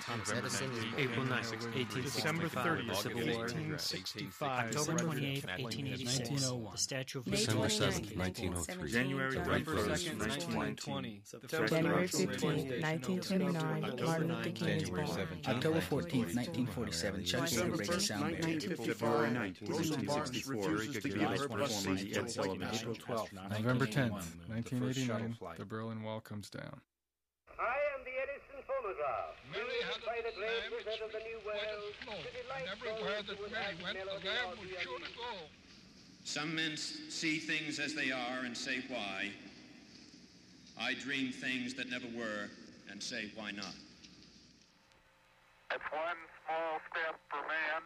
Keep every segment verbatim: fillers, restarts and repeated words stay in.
Thomas Edison was born. April ninth, eighteen December sixty-five, thirtieth, the Civil War. eighteen sixty-five. October twenty-eighth, eighteen eighty-six, nineteen oh one. the Statue of May Liberty. December twenty-ninth, seventh, nineteen oh three. January November second, nineteen nineteen twenty. January fifteenth, nineteen twenty-nine, Martin Luther King was born. October fourteenth, nineteen forty-seven, Chuck Yeager breaks sound barrier. February ninth, eighteen sixty-four, November tenth, nineteen eighty-nine, the Berlin Wall comes down. I am the Edison phonograph. Mary had a little lamb which went with smoke, and everywhere that Mary went, the lamb was sure to go. Some men see things as they are and say why. I dream things that never were and say why not. It's one small step for man,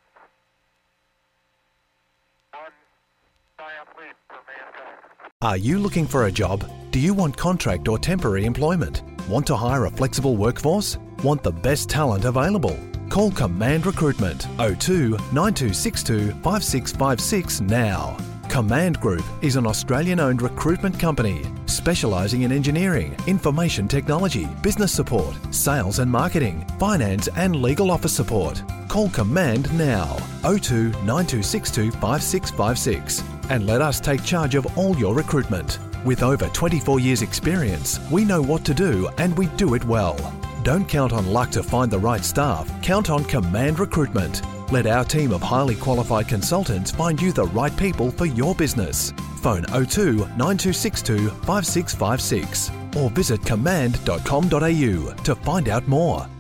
one giant leap for mankind. Are you looking for a job? Do you want contract or temporary employment? Want to hire a flexible workforce? Want the best talent available? Call Command Recruitment oh two, nine two six two, five six five six now. Command Group is an Australian-owned recruitment company specialising in engineering, information technology, business support, sales and marketing, finance and legal office support. Call Command now, oh two, nine two six two, five six five six, and let us take charge of all your recruitment. With over twenty-four years experience, we know what to do and we do it well. Don't count on luck to find the right staff, count on Command Recruitment. Let our team of highly qualified consultants find you the right people for your business. Phone oh two, nine two six two, five six five six or visit command dot com dot a u to find out more.